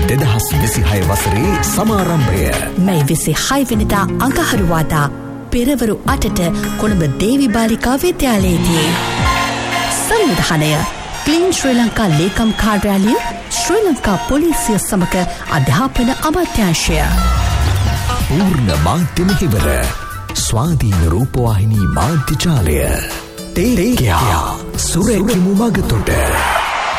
2026 වසරේ සමාරම්භය. මැයි 26 වෙනිදා අඟහරුවාදා පෙරවරු 8ට කොළඹ දේවි බාලිකා විද්‍යාලයේදී. සංවිධානය ක්ලීන් ශ්‍රී ලංකා ලේකම් කාර්යාලය, ශ්‍රී ලංකා පොලිසිය සමග අධ්‍යාපන අමාත්‍යාංශය. පූර්ණ මාධ්‍ය මෙහෙවර ස්වාධීන රූපවාහිනී මාධ්‍ය ජාලය. තේරෙයා සුරැකිමු මගතොට.